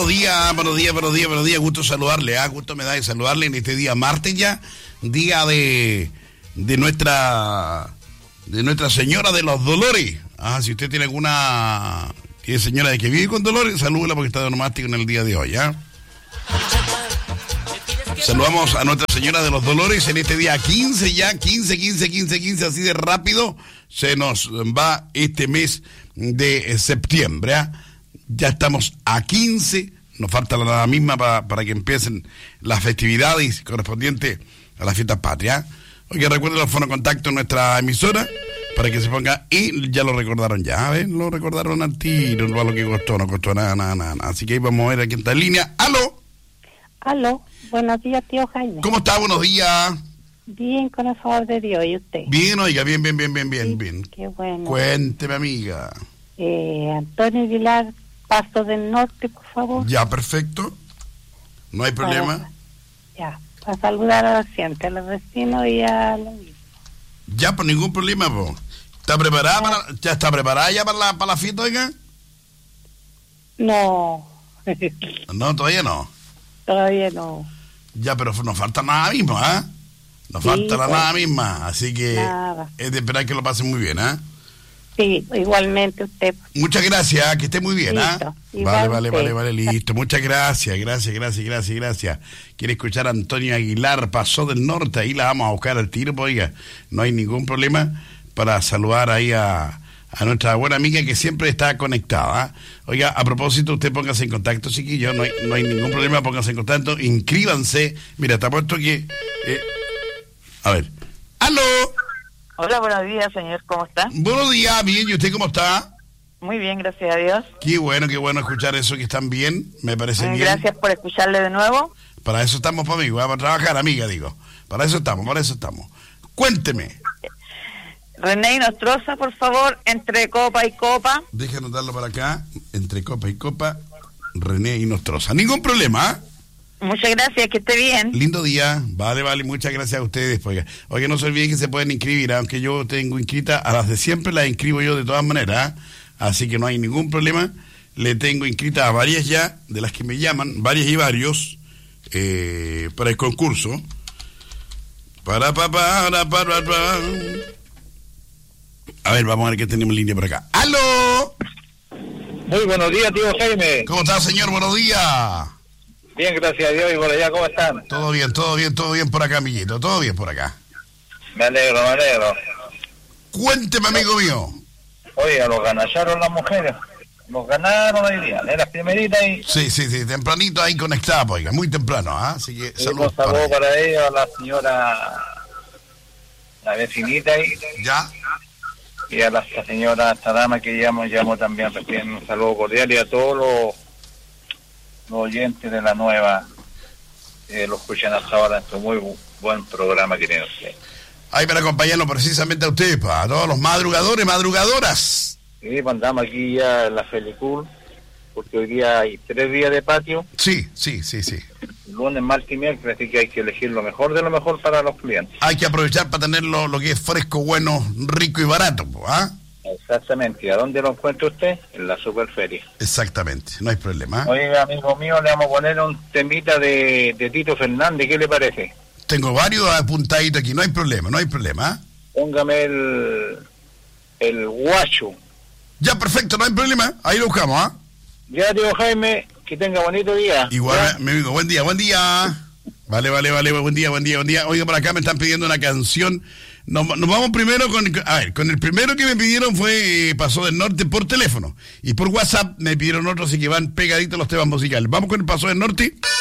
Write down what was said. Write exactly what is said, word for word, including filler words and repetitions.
buenos días, buenos días, buenos días, buenos días. Gusto saludarle, ¿ah? Gusto me da de saludarle en este día martes ya, día de, de nuestra de Nuestra Señora de los Dolores. Ah, si usted tiene alguna que es señora de que vive con dolores, salúdela porque está de onomástico en el día de hoy, ¿ya? Saludamos a Nuestra Señora de los Dolores en este día quince ya, quince, quince, quince, quince, así de rápido se nos va este mes de septiembre, ¿eh? Ya estamos a quince, nos falta la nada misma para, para que empiecen las festividades correspondientes a las fiestas patrias. Oye, recuerden los fonos contacto en nuestra emisora para que se ponga, y ya lo recordaron ya, ¿ves? Lo recordaron al tiro, no a lo que costó, no costó nada, nada, nada. Así que ahí vamos a ver a quién está en línea. ¡Aló! Aló, buenos días, tío Jaime. ¿Cómo está? Buenos días. Bien, con el favor de Dios, ¿y usted? Bien, oiga, bien, bien, bien, bien, bien, Sí, bien. qué bueno. Cuénteme, amiga. Eh, Antonio Aguilar, Paso del Norte, por favor. Ya, perfecto. No hay problema. Para, ya, para saludar a la gente, a los vecinos y a los mismos. Ya, por ningún problema, po. ¿Está preparada para, ya está preparada ya para la, para la fiesta, oiga? No. No, todavía no. Todavía no. Ya, pero nos falta nada mismo, ¿ah? ¿eh? Nos Sí, falta la pues, nada misma, así que nada. es de esperar que lo pasen muy bien, ¿ah? ¿eh? Sí, igualmente usted. Muchas gracias, que esté muy bien, ¿ah? Listo, ¿eh? igual Vale, vale, usted. vale, vale, listo. Muchas gracias, gracias, gracias, gracias, gracias. Quiere escuchar a Antonio Aguilar, Pasó del Norte, ahí la vamos a buscar al tiro, pues, oiga, no hay ningún problema para saludar ahí a, a nuestra buena amiga que siempre está conectada. Oiga, a propósito, usted póngase en contacto, chiquillos, no hay, no hay ningún problema, póngase en contacto, inscríbanse. Mira, te apuesto que... Eh, a ver. ¡Aló! Hola, buenos días, señor, ¿cómo está? Buenos días, bien, ¿y usted cómo está? Muy bien, gracias a Dios. Qué bueno, qué bueno escuchar eso, que están bien, me parece Mm, bien. Gracias por escucharle de nuevo. Para eso estamos, para amigo, para trabajar, amiga, digo. Para eso estamos, para eso estamos. Cuénteme. René Nostroza, por favor, entre copa y copa. Deja anotarlo para acá, entre copa y copa, René y Nostroza. Ningún problema, ¿eh? Muchas gracias, que esté bien. Lindo día, vale, vale, muchas gracias a ustedes. Oiga, oiga, no se olviden que se pueden inscribir, aunque yo tengo inscrita, a las de siempre las inscribo yo de todas maneras, ¿eh? Así que no hay ningún problema. Le tengo inscrita a varias ya, de las que me llaman, varias y varios, eh, para el concurso. Para, para, para, para, para. A ver, vamos a ver qué tenemos en línea por acá. ¡Aló! Muy buenos días, tío Jaime. ¿Cómo está, señor? Buenos días. Bien, gracias a Dios. ¿Y por allá cómo están? Todo bien, todo bien, todo bien por acá, amiguito. Todo bien por acá. Me alegro, me alegro. Cuénteme, amigo mío. Oiga, los ganaron las mujeres. Los ganaron hoy día. De las primeritas y... Sí, sí, sí, tempranito ahí conectada, oiga, muy temprano, ¿ah? Así que Y saludos un saludo para ella. para ella, a la señora, la vecinita y, ¿Ya? y a la, esta señora, esta dama que llamo, llamo también recién. Un saludo cordial y a todos los, los oyentes de la nueva, eh, lo escuchan hasta ahora. Este muy bu- buen programa que tiene usted. Ahí para acompañarnos precisamente a ustedes, pa, a todos los madrugadores, madrugadoras. Y pues andamos aquí ya en la Felicul, porque hoy día hay tres días de patio. Sí, sí, sí, sí. Lunes, martes y miércoles, así que hay que elegir lo mejor de lo mejor para los clientes. Hay que aprovechar para tener lo, lo que es fresco, bueno, rico y barato, po, ¿ah? Exactamente. ¿Y a dónde lo encuentra usted? En la Superferia. Exactamente, no hay problema. ¿Ah? Oiga, amigo mío, le vamos a poner un temita de, de Tito Fernández, ¿qué le parece? Tengo varios apuntaditos aquí, no hay problema, no hay problema. ¿Ah? Póngame el, el guacho. Ya, perfecto, no hay problema, ahí lo buscamos, ¿ah? Ya, tío Jaime, que tenga bonito día. Igual, ¿Ya? mi amigo, buen día, buen día. Vale, vale, vale, buen día, buen día, buen día. Oiga, por acá me están pidiendo una canción. Nos, nos vamos primero con, a ver, con el primero que me pidieron fue eh, Paso del Norte por teléfono. Y por WhatsApp me pidieron otros, así que van pegaditos los temas musicales. Vamos con el Paso del Norte.